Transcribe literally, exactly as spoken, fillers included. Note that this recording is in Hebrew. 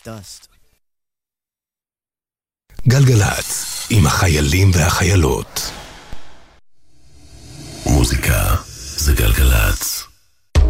dust. גלגלת, עם החיילים והחיילות. מוזיקה זה גלגלת.